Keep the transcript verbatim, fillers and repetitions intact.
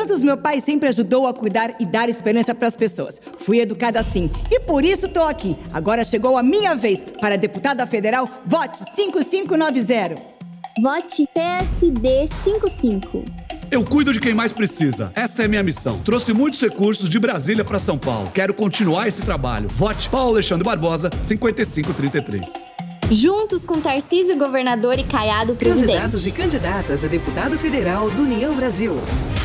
Santos, meu pai sempre ajudou a cuidar e dar esperança para as pessoas. Fui educada assim e por isso tô aqui. Agora chegou a minha vez. Para deputada federal, vote cinco cinco nove zero. Vote P S D cinquenta e cinco. Eu cuido de quem mais precisa. Esta é minha missão. Trouxe muitos recursos de Brasília para São Paulo. Quero continuar esse trabalho. Vote Paulo Alexandre Barbosa, cinquenta e cinco trinta e três. Juntos com Tarcísio, governador, e Caiado, presidente. Candidatos e candidatas a deputado federal do União Brasil.